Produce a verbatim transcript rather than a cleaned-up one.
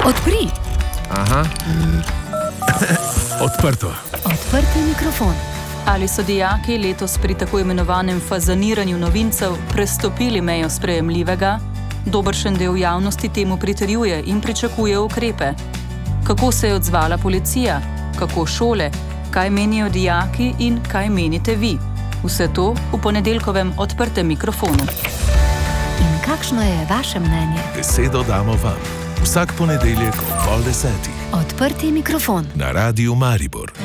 Odpri. Aha. Odprto. Odprti mikrofon. Ali so dijaki letos pri tako imenovanem fazaniranju novincev prestopili mejo sprejemljivega? Dobršen del javnosti temu pritrjuje in pričakuje ukrepe. Kako se je odzvala policija? Kako šole? Kaj menijo dijaki in kaj menite vi? Vse to v ponedeljkovem odprtem mikrofonu. In kakšno je vaše mnenje? Besedo damo vam. Vsak ponedeljek ob pol desetih. Odprti mikrofon. Na Radiu Maribor.